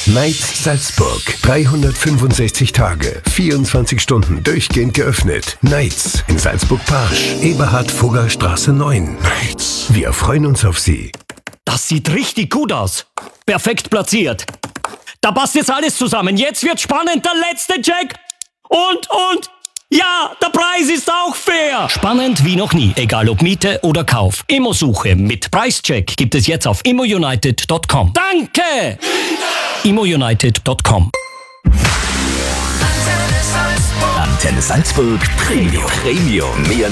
Knights Salzburg. 365 Tage, 24 Stunden durchgehend geöffnet. Knights in Salzburg-Parsch, Eberhard-Fugger-Straße 9. Knights. Wir freuen uns auf Sie. Das sieht richtig gut aus. Perfekt platziert. Da passt jetzt alles zusammen. Jetzt wird spannend. Der letzte Check. Und. Ja, der Preis ist auch fair. Spannend wie noch nie. Egal ob Miete oder Kauf. Immosuche mit Preischeck gibt es jetzt auf immounited.com. Danke! immounited.com. Antenne Salzburg Premium. Mehr